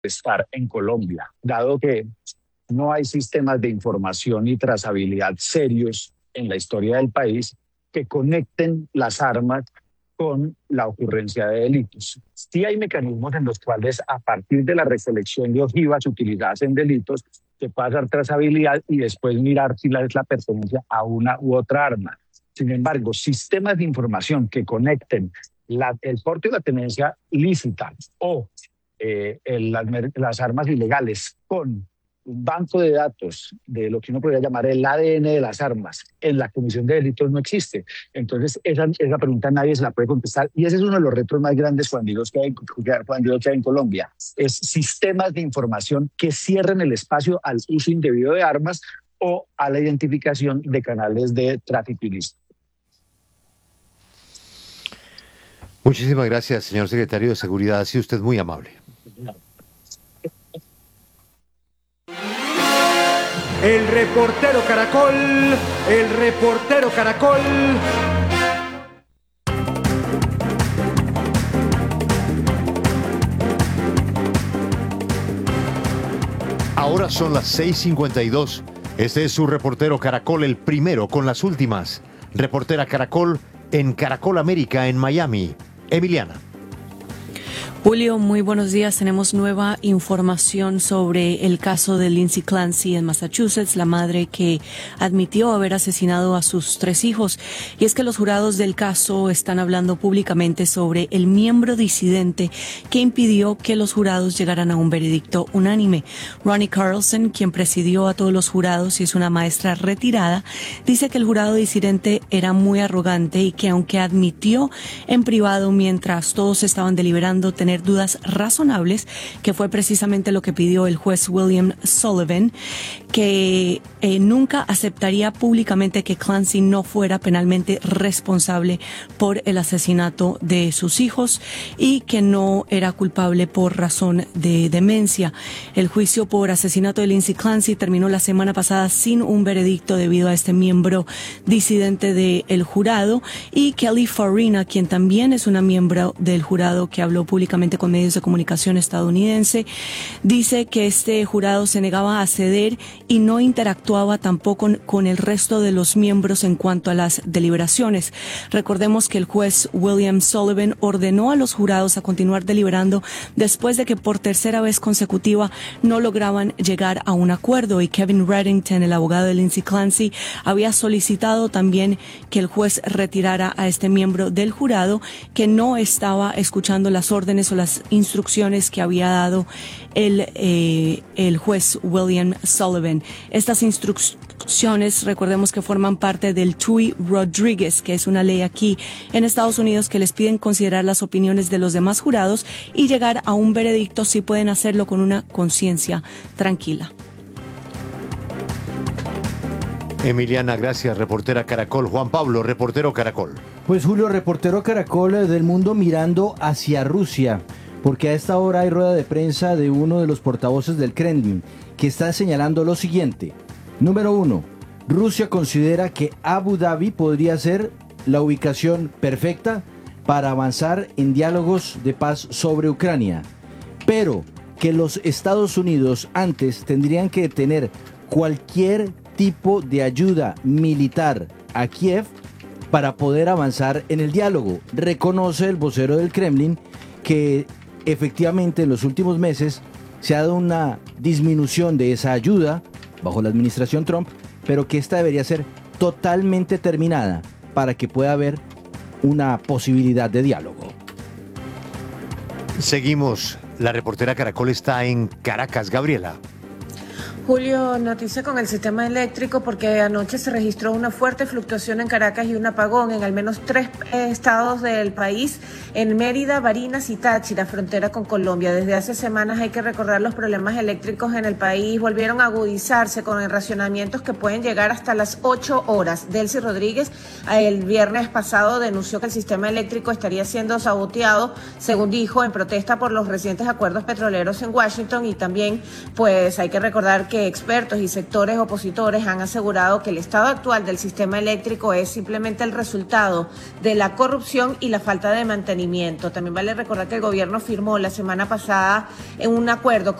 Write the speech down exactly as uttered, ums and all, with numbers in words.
estar en Colombia, dado que no hay sistemas de información y trazabilidad serios en la historia del país que conecten las armas con la ocurrencia de delitos. Sí hay mecanismos en los cuales, a partir de la recolección de ojivas utilizadas en delitos, se puede dar trazabilidad y después mirar si es la pertenencia a una u otra arma. Sin embargo, sistemas de información que conecten la, el porte o la tenencia lícita o eh, el, las, las armas ilegales con un banco de datos de lo que uno podría llamar el A D N de las armas en la comisión de delitos no existe. Entonces, esa, esa pregunta nadie se la puede contestar y ese es uno de los retos más grandes cuando que hay, cuando hay en Colombia. Es sistemas de información que cierren el espacio al uso indebido de armas o a la identificación de canales de tráfico ilícito. Muchísimas gracias, señor secretario de Seguridad. Ha sido usted muy amable. El reportero Caracol, el reportero Caracol. Ahora son las seis cincuenta y dos. Este es su reportero Caracol, el primero con las últimas. Reportera Caracol en Caracol América en Miami. Emiliana. Julio, muy buenos días. Tenemos nueva información sobre el caso de Lindsay Clancy en Massachusetts, la madre que admitió haber asesinado a sus tres hijos. Y es que los jurados del caso están hablando públicamente sobre el miembro disidente que impidió que los jurados llegaran a un veredicto unánime. Ronnie Carlson, quien presidió a todos los jurados y es una maestra retirada, dice que el jurado disidente era muy arrogante y que aunque admitió en privado mientras todos estaban deliberando tener dudas razonables, que fue precisamente lo que pidió el juez William Sullivan, que eh, nunca aceptaría públicamente que Clancy no fuera penalmente responsable por el asesinato de sus hijos y que no era culpable por razón de demencia. El juicio por asesinato de Lindsay Clancy terminó la semana pasada sin un veredicto debido a este miembro disidente del jurado, y Kelly Farina, quien también es una miembro del jurado que habló públicamente con medios de comunicación estadounidense, dice que este jurado se negaba a ceder y no interactuaba tampoco con, con el resto de los miembros en cuanto a las deliberaciones. Recordemos que el juez William Sullivan ordenó a los jurados a continuar deliberando después de que por tercera vez consecutiva no lograban llegar a un acuerdo, y Kevin Reddington, el abogado de Lindsay Clancy, había solicitado también que el juez retirara a este miembro del jurado que no estaba escuchando las órdenes o las instrucciones que había dado el, eh, el juez William Sullivan. Estas instrucciones, recordemos que forman parte del T U I Rodriguez, que es una ley aquí en Estados Unidos que les piden considerar las opiniones de los demás jurados y llegar a un veredicto si pueden hacerlo con una conciencia tranquila. Emiliana, gracias, reportera Caracol. Juan Pablo, reportero Caracol. Pues Julio, reportero Caracol del mundo mirando hacia Rusia, porque a esta hora hay rueda de prensa de uno de los portavoces del Kremlin, que está señalando lo siguiente. Número uno, Rusia considera que Abu Dhabi podría ser la ubicación perfecta para avanzar en diálogos de paz sobre Ucrania, pero que los Estados Unidos antes tendrían que tener cualquier tipo de ayuda militar a Kiev para poder avanzar en el diálogo. Reconoce el vocero del Kremlin que efectivamente en los últimos meses se ha dado una disminución de esa ayuda bajo la administración Trump, pero que esta debería ser totalmente terminada para que pueda haber una posibilidad de diálogo. Seguimos. La reportera Caracol está en Caracas. Gabriela. Julio, noticia con el sistema eléctrico porque anoche se registró una fuerte fluctuación en Caracas y un apagón en al menos tres eh, estados del país, en Mérida, Barinas y Táchira, frontera con Colombia. Desde hace semanas hay que recordar los problemas eléctricos en el país volvieron a agudizarse con racionamientos que pueden llegar hasta las ocho horas. Delcy Rodríguez el viernes pasado denunció que el sistema eléctrico estaría siendo saboteado, según dijo, en protesta por los recientes acuerdos petroleros en Washington, y también pues hay que recordar que que expertos y sectores opositores han asegurado que el estado actual del sistema eléctrico es simplemente el resultado de la corrupción y la falta de mantenimiento. También vale recordar que el gobierno firmó la semana pasada en un acuerdo